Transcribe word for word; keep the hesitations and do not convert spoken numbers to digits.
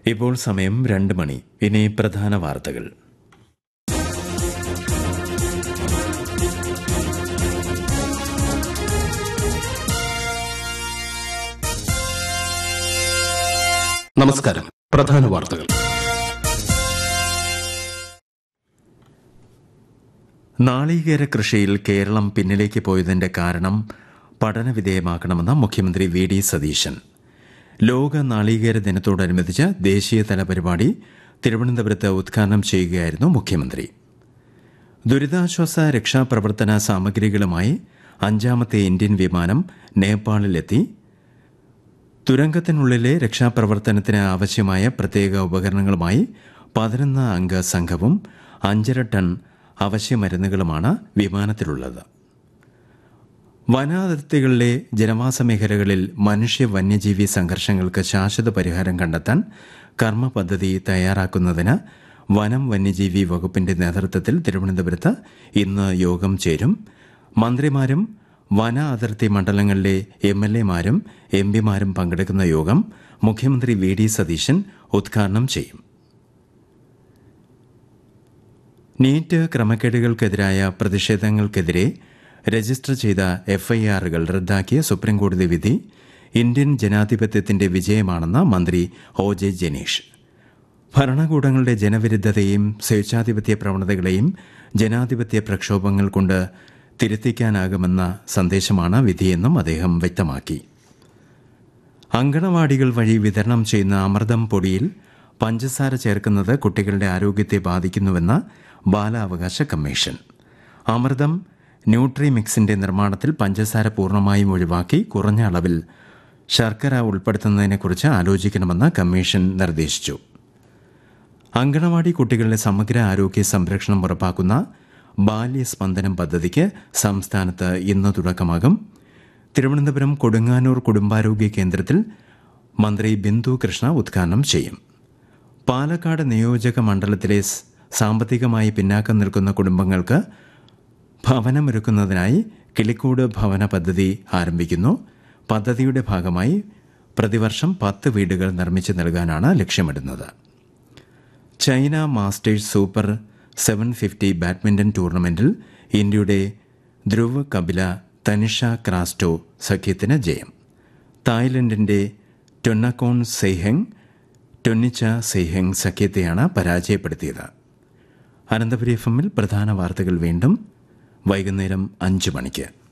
ഇപ്പോൾ സമയം രണ്ട് മണി. ഇനി പ്രധാന വാർത്തകൾ. നമസ്കാരം. പ്രധാന വാർത്തകൾ. നാളികേര കൃഷിയിൽ കേരളം പിന്നിലേക്ക് പോയതിന്റെ കാരണം പഠനവിധേയമാക്കണമെന്ന് മുഖ്യമന്ത്രി വി ഡി സതീശൻ. ലോക നാളികേര ദിനത്തോടനുബന്ധിച്ച് ദേശീയതല പരിപാടി തിരുവനന്തപുരത്ത് ഉദ്ഘാടനം ചെയ്യുകയായിരുന്നു മുഖ്യമന്ത്രി. ദുരിതാശ്വാസ രക്ഷാപ്രവർത്തന സാമഗ്രികളുമായി അഞ്ചാമത്തെ ഇന്ത്യൻ വിമാനം നേപ്പാളിലെത്തി. തുരങ്കത്തിനുള്ളിലെ രക്ഷാപ്രവർത്തനത്തിന് ആവശ്യമായ പ്രത്യേക ഉപകരണങ്ങളുമായി പതിനൊന്ന് അംഗ സംഘവും അഞ്ചര ടൺ അവശ്യമരുന്നുകളുമാണ് വിമാനത്തിലുള്ളത്. വനാതിർത്തികളിലെ ജനവാസ മേഖലകളിൽ മനുഷ്യ വന്യജീവി സംഘർഷങ്ങൾക്ക് ശാശ്വത പരിഹാരം കണ്ടെത്താൻ കർമ്മ പദ്ധതി തയ്യാറാക്കുന്നതിന് വനം വന്യജീവി വകുപ്പിന്റെ നേതൃത്വത്തിൽ തിരുവനന്തപുരത്ത് ഇന്ന് യോഗം ചേരും. മന്ത്രിമാരും വന അതിർത്തി മണ്ഡലങ്ങളിലെ എം എൽ എമാരും എം പിമാരും പങ്കെടുക്കുന്ന യോഗം മുഖ്യമന്ത്രി വി ഡി സതീശൻ ഉദ്ഘാടനം ചെയ്യും. നീറ്റ് ക്രമക്കേടുകൾക്കെതിരായ പ്രതിഷേധങ്ങൾക്കെതിരെ രജിസ്റ്റർ ചെയ്ത എഫ്ഐആറുകൾ റദ്ദാക്കിയ സുപ്രീംകോടതി വിധി ഇന്ത്യൻ ജനാധിപത്യത്തിന്റെ വിജയമാണെന്ന് മന്ത്രി ഒ ജെ ജനീഷ്. ഭരണകൂടങ്ങളുടെ ജനവിരുദ്ധതയും സ്വേച്ഛാധിപത്യ പ്രവണതകളെയും ജനാധിപത്യ പ്രക്ഷോഭങ്ങൾ കൊണ്ട് തിരുത്തിക്കാനാകുമെന്ന സന്ദേശമാണ് വിധിയെന്നും അദ്ദേഹം വ്യക്തമാക്കി. അങ്കണവാടികൾ വഴി വിതരണം ചെയ്യുന്ന അമൃതം പൊടിയിൽ പഞ്ചസാര ചേർക്കുന്നത് കുട്ടികളുടെ ആരോഗ്യത്തെ ബാധിക്കുന്നുവെന്ന് ബാലാവകാശ കമ്മീഷൻ. അമൃതം ന്യൂട്രിമിക്സിന്റെ നിർമ്മാണത്തിൽ പഞ്ചസാര പൂർണ്ണമായും ഒഴിവാക്കി കുറഞ്ഞ അളവിൽ ശർക്കര ഉൾപ്പെടുത്തുന്നതിനെക്കുറിച്ച് ആലോചിക്കണമെന്ന് കമ്മീഷൻ നിർദ്ദേശിച്ചു. അങ്കണവാടി കുട്ടികളുടെ സമഗ്ര ആരോഗ്യ സംരക്ഷണം ഉറപ്പാക്കുന്ന ബാല്യസ്പന്ദനം പദ്ധതിക്ക് സംസ്ഥാനത്ത് ഇന്ന് തുടക്കമാകും. തിരുവനന്തപുരം കൊടുങ്ങാനൂർ കുടുംബാരോഗ്യ കേന്ദ്രത്തിൽ മന്ത്രി ബിന്ദു കൃഷ്ണ ഉദ്ഘാടനം ചെയ്യും. പാലക്കാട് നിയോജക മണ്ഡലത്തിലെ സാമ്പത്തികമായി പിന്നാക്കം നിൽക്കുന്ന കുടുംബങ്ങൾക്ക് ഭവനമൊരുക്കുന്നതിനായി കിളിക്കൂട് ഭവന പദ്ധതി ആരംഭിക്കുന്നു. പദ്ധതിയുടെ ഭാഗമായി പ്രതിവർഷം പത്ത് വീടുകൾ നിർമ്മിച്ചു നൽകാനാണ് ലക്ഷ്യമിടുന്നത്. China masters super seven fifty badminton ടൂർണമെന്റിൽ ഇന്ത്യയുടെ ധ്രുവ് കപില തനിഷ ക്രാസ്റ്റോ സഖ്യത്തിന് ജയം. തായ്ലൻഡിന്റെ ടൊന്നക്കോൺ സെയ്ഹെങ് ടൊന്നിച്ച സെയ്ഹെങ് സഖ്യത്തെയാണ് പരാജയപ്പെടുത്തിയത്. അനന്തപുരി എഫ് എമ്മിൽ പ്രധാന വാർത്തകൾ വീണ്ടും വൈകുന്നേരം അഞ്ച് മണിക്ക്.